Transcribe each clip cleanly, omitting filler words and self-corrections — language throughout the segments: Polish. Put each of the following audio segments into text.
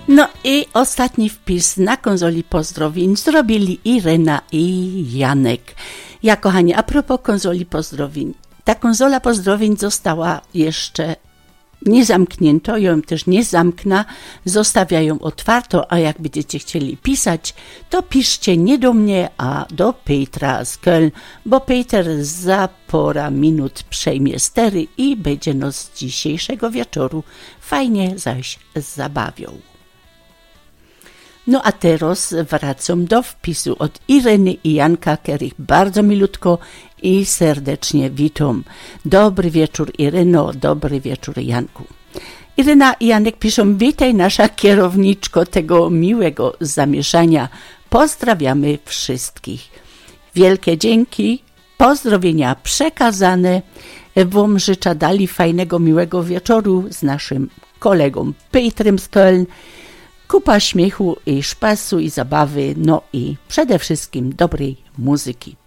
No i ostatni wpis na konzoli pozdrowień zrobili Irena i Janek. Ja, kochani, a propos konzoli pozdrowień. Ta konsola pozdrowień została jeszcze nie zamknięto, ją też nie zamknę, zostawiają otwarto, a jak będziecie chcieli pisać, to piszcie nie do mnie, a do Petra z Köln, bo Peter za pora minut przejmie stery i będzie nos dzisiejszego wieczoru fajnie zaś zabawiał. No a teraz wracam do wpisu od Ireny i Janka, których bardzo milutko i serdecznie witam. Dobry wieczór, Ireno, dobry wieczór, Janku. Irena i Janek piszą: witaj, nasza kierowniczko tego miłego zamieszania. Pozdrawiamy wszystkich. Wielkie dzięki, pozdrowienia przekazane. Wam życzę dali fajnego, miłego wieczoru z naszym kolegą Petrem z Köln. Kupa śmiechu i szpasu i zabawy, no i przede wszystkim dobrej muzyki.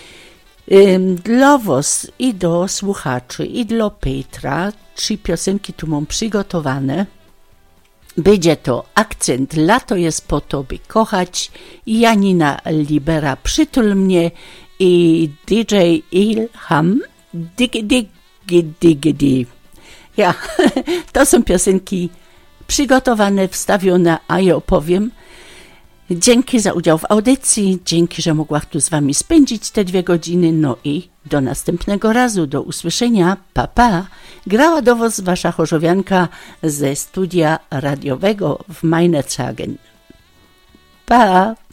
Dla was i do słuchaczy i dla Petra 3 piosenki tu mam przygotowane. Będzie to Akcent, lato jest po to, by kochać, Janina Libera, Przytul mnie i DJ Ilham, Diggy. Ja, to są piosenki przygotowane, wstawione, a ja opowiem. Dzięki za udział w audycji, dzięki, że mogłam tu z wami spędzić te 2 godziny, no i do następnego razu, do usłyszenia, pa pa. Grała do was wasza chorzowianka ze studia radiowego w Meinerzhagen. Pa!